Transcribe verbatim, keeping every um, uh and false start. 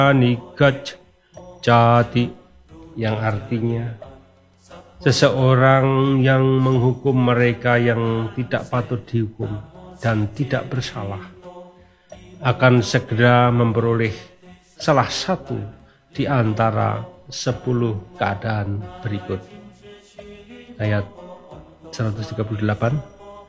nikaj jati, yang artinya seseorang yang menghukum mereka yang tidak patut dihukum dan tidak bersalah akan segera memperoleh salah satu di antara sepuluh keadaan berikut. Ayat seratus tiga puluh delapan.